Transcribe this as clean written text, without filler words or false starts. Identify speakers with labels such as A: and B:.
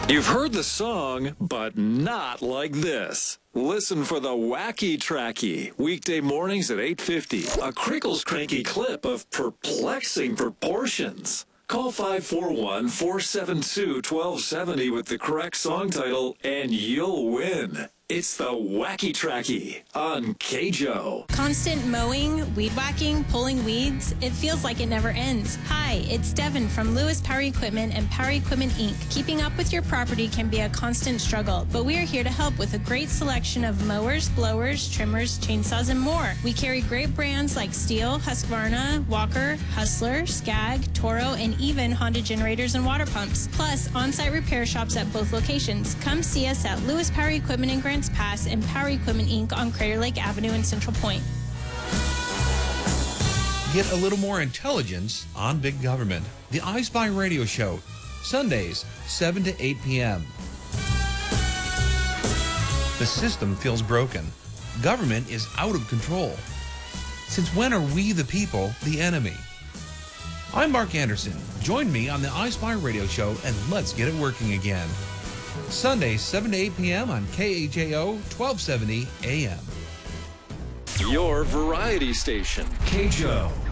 A: You've heard the song, but not like this. Listen for the Wacky Tracky, weekday mornings at 8:50. A Crickles Cranky clip of perplexing proportions. Call 541-472-1270 with the correct song title, and you'll win. It's the Wacky Tracky on KJO.
B: Constant mowing, weed whacking, pulling weeds, it feels like it never ends. Hi, it's Devin from Lewis Power Equipment and Power Equipment Inc. Keeping up with your property can be a constant struggle, but we are here to help with a great selection of mowers, blowers, trimmers, chainsaws, and more. We carry great brands like Steel, Husqvarna, Walker, Hustler, Skag, Toro, and even Honda generators and water pumps. Plus, on-site repair shops at both locations. Come see us at Lewis Power Equipment in Grants Pass and Power Equipment Inc. on Crater Lake Avenue in Central Point.
C: Get a little more intelligence on big government. The I Spy Radio Show, Sundays, 7 to 8 p.m. The system feels broken. Government is out of control. Since when are we, the people, the enemy? I'm Mark Anderson. Join me on the I Spy Radio Show and let's get it working again. Sundays, 7 to 8 p.m. on KHAO 1270 AM.
A: Your variety station, KJO.